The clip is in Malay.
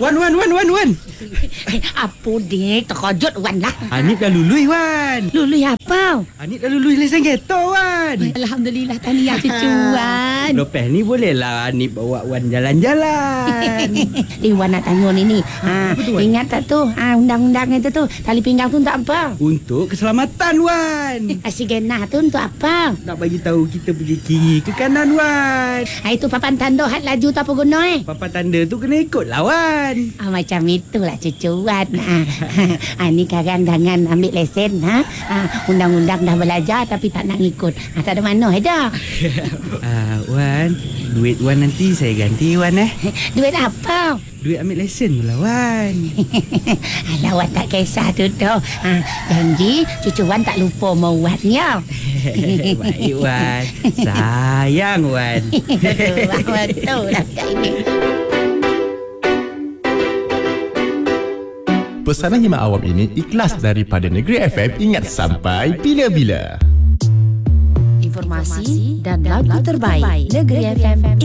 Wan. Apa dia? Terkejut Wan lah. Anip dah lului, Wan. Lului apa? Anip dah lului lesen kereta, Wan. Alhamdulillah, tahniah cucu Wan. Lepas ni bolehlah Anip bawa Wan jalan-jalan. Wan nak tanya ni. Betul, Wan? Ingat tak tu? Undang-undang itu tu. Tali pinggang tu untuk apa? Untuk keselamatan, Wan. Asigenah tu untuk apa? Nak bagi tahu kita pergi kiri ke kanan, Wan. Itu papan tanda had laju tu apa guna Papan tanda tu kena ikut lawan. Macam itulah cucu Wan. Ni kadang-kadang ambil lesen. Undang-undang dah belajar tapi tak nak ikut. Tak ada mana dah. Wan, duit Wan nanti saya ganti, Wan. Duit apa? Duit ambil lesen pula, Wan. Alah, Wan tak kisah tu tu. Janji cucu Wan tak lupa mau Wannya. Baik, Wan. Sayang, Wan. Betul lah ini. Pesanan Hima Awam ini ikhlas daripada Negeri FM. Ingat sampai bila-bila. Informasi dan lagu terbaik Negeri FM.